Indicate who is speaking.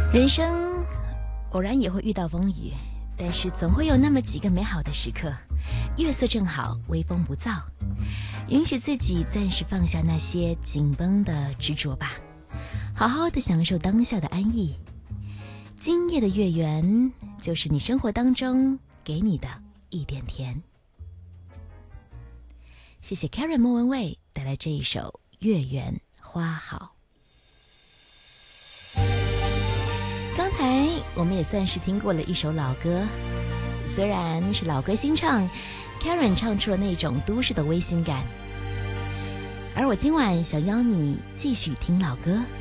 Speaker 1: 人生偶然也会遇到风雨，但是总会有那么几个美好的时刻，月色正好，微风不燥，允许自己暂时放下那些紧绷的执着吧，好好的享受当下的安逸。今夜的月圆，就是你生活当中给你的一点甜。谢谢 Karen 莫文蔚带来这一首《月圆花好》。刚才我们也算是听过了一首老歌，虽然是老歌新唱， Karen 唱出了那种都市的微醺感。而我今晚想邀你继续听老歌，